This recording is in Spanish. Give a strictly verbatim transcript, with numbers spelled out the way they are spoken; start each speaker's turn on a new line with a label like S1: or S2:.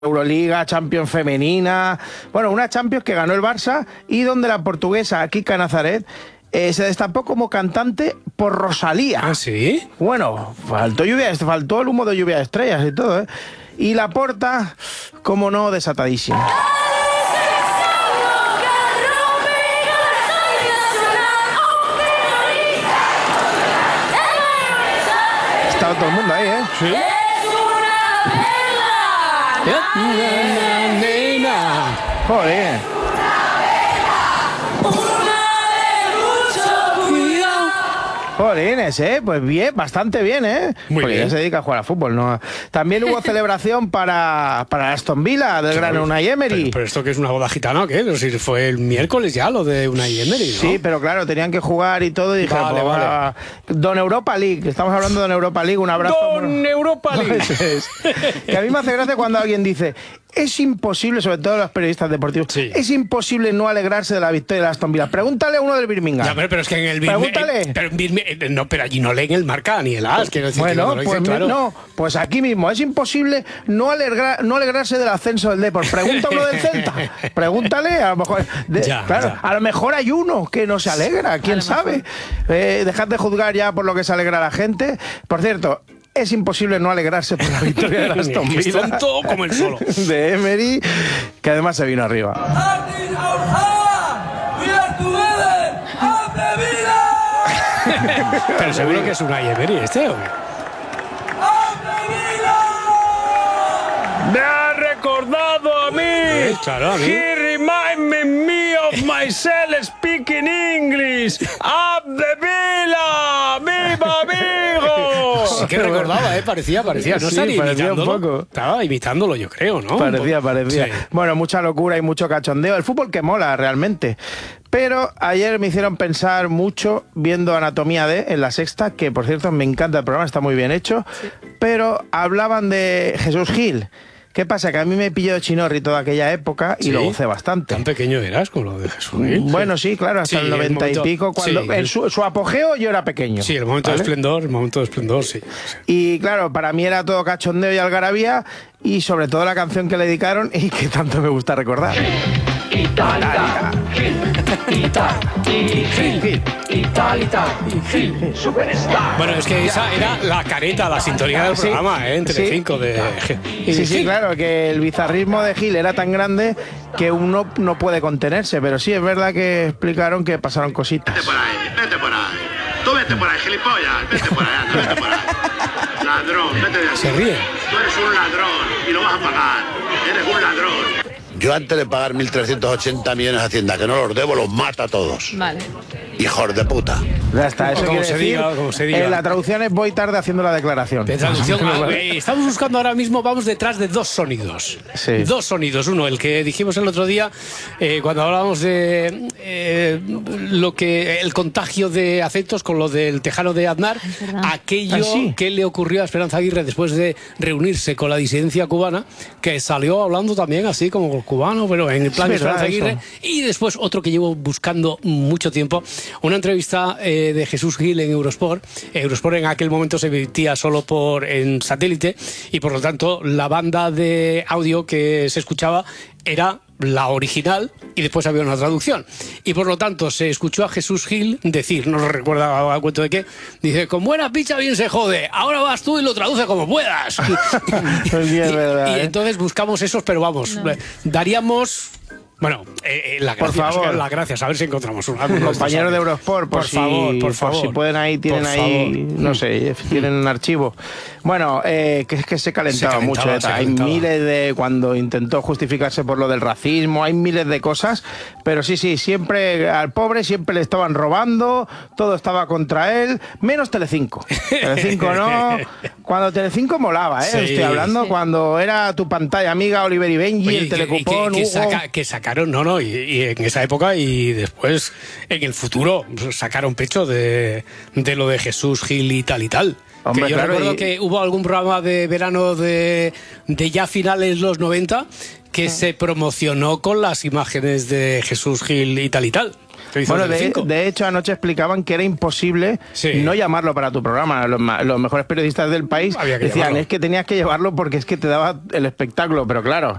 S1: Euroliga, Champions femenina, bueno, una Champions que ganó el Barça y donde la portuguesa Kika Nazaret eh, se destapó como cantante por Rosalía.
S2: ¿Ah, sí?
S1: Bueno, faltó lluvia, faltó el humo de lluvia de estrellas y todo, ¿eh? Y la Porta, como no, desatadísima. Estaba todo el mundo ahí, ¿eh?
S2: Sí.
S1: Joder. Jolines, ¿eh? Pues bien, bastante bien, ¿eh?
S2: Muy
S1: Porque
S2: bien.
S1: ya se dedica a jugar a fútbol, ¿no? También hubo celebración para, para Aston Villa, del gran Unai Emery.
S2: Pero, pero esto que es una boda gitana, ¿o qué? Pero si fue el miércoles ya lo de Unai Emery, ¿no?
S1: Sí, pero claro, tenían que jugar y todo y dijeron,
S2: Vale,
S1: pues,
S2: vale.
S1: va, Don Europa League, estamos hablando de Don Europa League, un abrazo.
S2: Don Europa League.
S1: Eso es. Que a mí me hace gracia cuando alguien dice, es imposible, sobre todo los periodistas deportivos,
S2: Sí.
S1: es imposible no alegrarse de la victoria de Aston Villa. Pregúntale a uno del Birmingham.
S2: Ya, pero, pero es que en el Birmingham.
S1: Pregúntale.
S2: Pero, en Birmingham- no, pero allí no leen el marca ni el as, quiero decir. que
S1: Bueno,
S2: no lo dicen,
S1: pues
S2: claro.
S1: no, pues aquí mismo es imposible no, alegra, no alegrarse del ascenso del Depor. Pregunta a uno del Celta, pregúntale, a lo mejor, de-
S2: Ya,
S1: claro,
S2: ya.
S1: a lo mejor hay uno que no se alegra, quién sabe. Eh, dejad de juzgar ya por lo que se alegra la gente. Por cierto, es imposible no alegrarse por la victoria de Aston
S2: Que es
S1: Villa
S2: tonto como el solo.
S1: de Emery, que además se vino arriba.
S3: Addis Ababa, we are together, Aston Villa,
S2: Pero seguro que es Unai Emery este, ¿o qué?
S3: Aston Villa.
S2: Me ha recordado a mí. Claro, a mí. He reminded me of myself speaking English. Up the Villa, viva amigo. Sí que recordaba, eh, parecía, parecía. No
S1: Sí,
S2: estaría
S1: parecía un
S2: imitándolo.
S1: poco.
S2: Estaba imitándolo, yo creo, ¿no?
S1: Parecía, parecía.
S2: Sí.
S1: Bueno, mucha locura y mucho cachondeo. El fútbol que mola realmente. Pero ayer me hicieron pensar mucho viendo Anatomía D en La Sexta, que por cierto me encanta el programa, está muy bien hecho. Pero hablaban de Jesús Gil. ¿Qué pasa? Que a mí me pilló de Chinorri toda aquella época y
S2: Sí.
S1: lo gocé bastante.
S2: Tan pequeño eras con lo de Jesús Gil.
S1: Bueno, sí, claro, hasta
S2: Sí,
S1: el noventa
S2: el momento-
S1: y pico. Cuando
S2: sí.
S1: en su, su apogeo yo era pequeño.
S2: Sí, el momento
S1: ¿vale?
S2: de esplendor, el momento de esplendor, sí. sí.
S1: Y claro, para mí era todo cachondeo y algarabía y sobre todo la canción que le dedicaron y que tanto me gusta recordar.
S4: Italita, Gil, Ita, y Gil, Italita, y Gil, Superstar.
S2: Bueno, es que esa era la careta, la sintonía del
S1: Sí,
S2: programa, ¿eh? En
S1: sí.
S2: Telecinco de...
S1: Sí, sí, claro, que el bizarrismo de Gil era tan grande que uno no puede contenerse, pero sí es verdad que explicaron que pasaron cositas.
S5: Vete por ahí, vete por ahí. Tú vete por ahí, gilipollas. Vete por ahí, anda, vete por ahí. Ladrón, vete de aquí.
S2: Se ríe.
S5: Tú eres un ladrón y lo vas a pagar. Eres un ladrón. Yo antes de pagar mil trescientos ochenta millones a Hacienda, que no los debo, los mato a todos.
S6: Vale.
S5: Hijos de puta.
S1: Ya está, eso
S2: Como
S1: quiere
S2: se
S1: decir,
S2: diga, como se diga.
S1: eh, la traducción es voy tarde haciendo la declaración.
S2: De traducción, ah, eh, estamos buscando ahora mismo, vamos detrás de dos sonidos.
S1: Sí.
S2: Dos sonidos. Uno, el que dijimos el otro día, eh, cuando hablábamos de eh, lo que el contagio de afectos con lo del tejano de Aznar,
S6: verdad.
S2: aquello
S1: Ah, sí.
S2: que le ocurrió a Esperanza Aguirre después de reunirse con la disidencia cubana, que salió hablando también así como cubano, pero en el plan de
S1: Es verdad
S2: Esperanza Aguirre.
S1: eso.
S2: Y después otro que llevo buscando mucho tiempo, una entrevista eh, de Jesús Gil en Eurosport. Eurosport en aquel momento se emitía solo por en satélite y por lo tanto la banda de audio que se escuchaba era la original y después había una traducción. Y por lo tanto se escuchó a Jesús Gil decir, no recuerda a cuento de qué, dice, con buena picha bien se jode, ahora vas tú y lo traduce como puedas.
S1: Pues sí, es
S2: y,
S1: verdad,
S2: y
S1: ¿eh?
S2: entonces buscamos esos, pero vamos,
S6: No.
S2: daríamos... Bueno, eh, eh, la
S1: Por
S2: gracias,
S1: favor.
S2: las gracias, a ver si encontramos una.
S1: Compañeros de Eurosport, por,
S2: por
S1: si,
S2: favor, por
S1: por
S2: favor.
S1: si pueden ahí, tienen
S2: Por
S1: ahí,
S2: favor.
S1: no sé, tienen un archivo. Bueno, eh, que es que se calentaba,
S2: Se calentaba,
S1: mucho. ¿eh?
S2: se
S1: Hay
S2: calentaba.
S1: miles de, cuando intentó justificarse por lo del racismo, hay miles de cosas, pero sí, sí, siempre al pobre siempre le estaban robando, todo estaba contra él, menos Telecinco. Telecinco no, cuando Telecinco molaba, ¿eh?
S2: Sí.
S1: Estoy hablando
S6: Sí.
S1: cuando era tu pantalla amiga, Oliver y Benji,
S2: Oye,
S1: el
S2: y que- y que-
S1: telecupón,
S2: que,
S1: Hugo.
S2: saca- que sacaron, no, no, y, y en esa época y después en el futuro sacaron pecho de, de lo de Jesús Gil y tal y tal.
S1: Hombre,
S2: que yo
S1: claro,
S2: recuerdo
S1: y-
S2: que hubo algún programa de verano de, de ya finales los noventa que se promocionó con las imágenes de Jesús Gil y tal y tal.
S1: Bueno, de, de hecho, anoche explicaban que era imposible sí. no llamarlo para tu programa. Los, los mejores periodistas del país decían, llamarlo. Es que tenías que llevarlo porque es que te daba el espectáculo, pero claro.